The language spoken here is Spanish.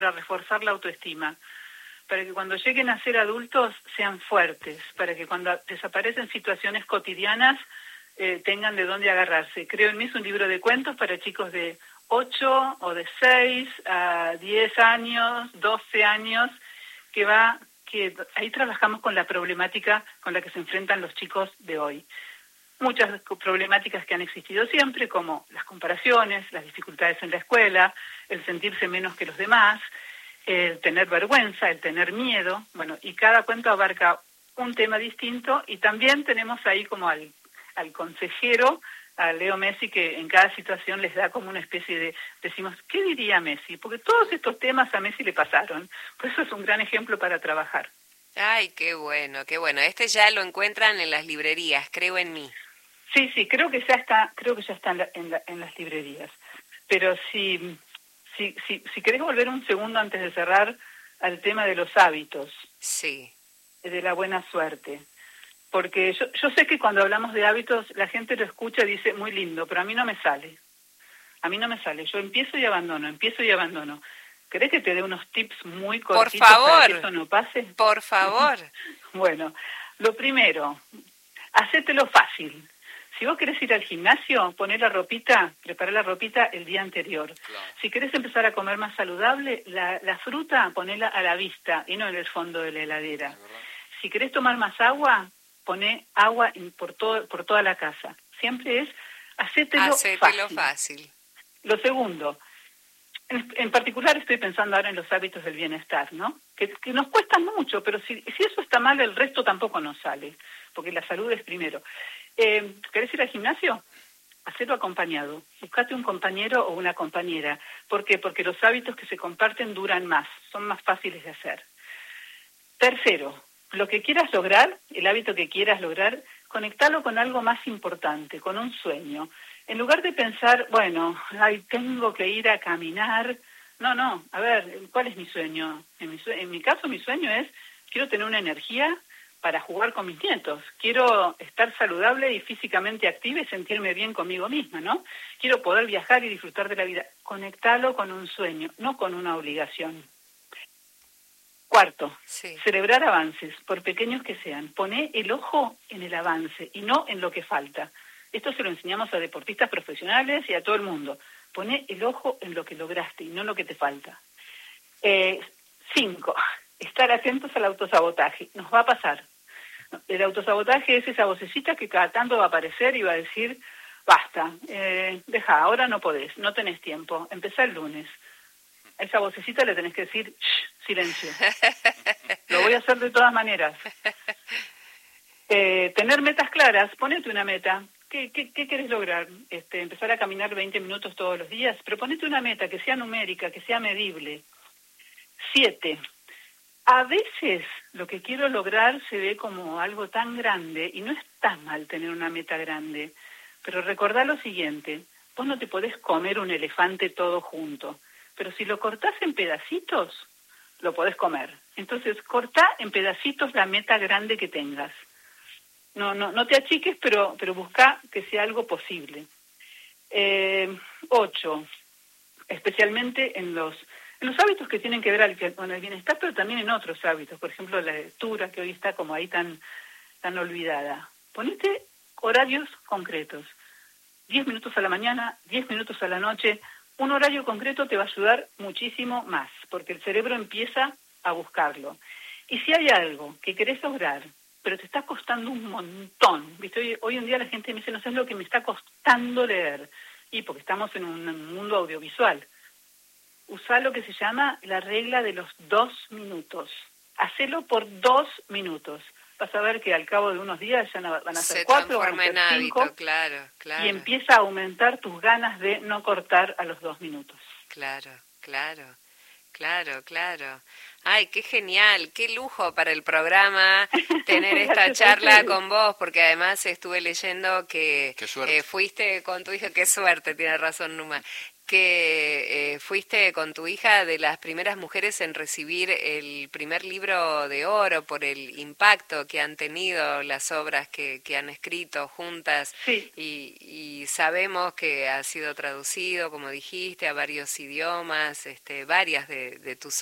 para reforzar la autoestima, para que cuando lleguen a ser adultos sean fuertes, para que cuando desaparecen situaciones cotidianas tengan de dónde agarrarse. Creo en mí es un libro de cuentos para chicos de 8 o de 6 a 10 años, 12 años, que ahí trabajamos con la problemática con la que se enfrentan los chicos de hoy. Muchas problemáticas que han existido siempre, como las comparaciones, las dificultades en la escuela, el sentirse menos que los demás, el tener vergüenza, el tener miedo, bueno, y cada cuento abarca un tema distinto, y también tenemos ahí como al consejero, a Leo Messi, que en cada situación les da como una especie de, decimos, ¿qué diría Messi? Porque todos estos temas a Messi le pasaron, por eso es un gran ejemplo para trabajar. Ay, qué bueno, qué bueno. Este ya lo encuentran en las librerías, Creo en mí. Sí, creo que ya está en las librerías. Pero si querés volver un segundo antes de cerrar al tema de los hábitos, sí, de la buena suerte, porque yo sé que cuando hablamos de hábitos la gente lo escucha y dice muy lindo, pero a mí no me sale. Yo empiezo y abandono. ¿Querés que te dé unos tips muy cortitos para que eso no pase? Por favor. Bueno, lo primero, hacételo fácil. Si vos querés ir al gimnasio, prepara la ropita el día anterior. Claro. Si querés empezar a comer más saludable, la fruta ponela a la vista y no en el fondo de la heladera. Si querés tomar más agua, poné agua por toda la casa. Siempre es hacételo fácil. Lo segundo, en particular estoy pensando ahora en los hábitos del bienestar, ¿no? Que nos cuestan mucho, pero si eso está mal, el resto tampoco nos sale, porque la salud es primero. ¿Querés ir al gimnasio? Hacelo acompañado. Buscate un compañero o una compañera. ¿Por qué? Porque los hábitos que se comparten duran más, son más fáciles de hacer. Tercero, lo que quieras lograr, el hábito que quieras lograr, conectalo con algo más importante, con un sueño. En lugar de pensar, bueno, tengo que ir a caminar. No, a ver, ¿cuál es mi sueño? En mi caso, mi sueño es, quiero tener una energía para jugar con mis nietos. Quiero estar saludable y físicamente activa y sentirme bien conmigo misma, ¿no? Quiero poder viajar y disfrutar de la vida. Conectalo con un sueño, no con una obligación. Cuarto, celebrar avances, por pequeños que sean. Poné el ojo en el avance y no en lo que falta. Esto se lo enseñamos a deportistas profesionales y a todo el mundo. Poné el ojo en lo que lograste y no en lo que te falta. 5, estar atentos al autosabotaje. Nos va a pasar. El autosabotaje es esa vocecita que cada tanto va a aparecer y va a decir, basta, deja, ahora no podés, no tenés tiempo, empezá el lunes. A esa vocecita le tenés que decir, shh, silencio. Lo voy a hacer de todas maneras. Tener metas claras, ponete una meta. ¿Qué querés lograr? Empezar a caminar 20 minutos todos los días, pero ponete una meta que sea numérica, que sea medible. 7. A veces lo que quiero lograr se ve como algo tan grande y no está mal tener una meta grande, pero recordá lo siguiente, vos no te podés comer un elefante todo junto, pero si lo cortás en pedacitos, lo podés comer. Entonces, cortá en pedacitos la meta grande que tengas. No te achiques, pero buscá que sea algo posible. 8. Especialmente en los hábitos que tienen que ver con el bienestar, pero también en otros hábitos, por ejemplo, la lectura, que hoy está como ahí tan olvidada. Ponete horarios concretos. 10 minutos a la mañana, 10 minutos a la noche. Un horario concreto te va a ayudar muchísimo más, porque el cerebro empieza a buscarlo. Y si hay algo que querés lograr, pero te está costando un montón, ¿viste? Hoy en día la gente me dice, no sé lo que me está costando leer. Y porque estamos en un mundo audiovisual. Usá lo que se llama la regla de los 2 minutos. Hacelo por 2 minutos. Vas a ver que al cabo de unos días ya van a ser 4, van a ser 5. Claro. Y empieza a aumentar tus ganas de no cortar a los 2 minutos. Claro. Ay, qué genial, qué lujo para el programa tener esta charla con vos, porque además estuve leyendo que fuiste con tu hija, qué suerte, tiene razón Numa, que fuiste con tu hija de las primeras mujeres en recibir el primer libro de oro por el impacto que han tenido las obras que han escrito juntas. Sí. Y sabemos que ha sido traducido, como dijiste, a varios idiomas, varias de tus